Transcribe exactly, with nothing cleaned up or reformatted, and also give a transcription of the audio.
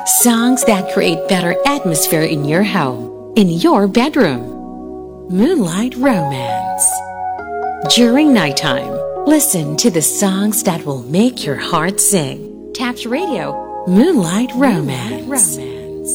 Songs that create better atmosphere in your home, in your bedroom. Moonlight Romance. During nighttime, listen to the songs that will make your heart sing. Taps Radio, Moonlight Romance. Moonlight Romance.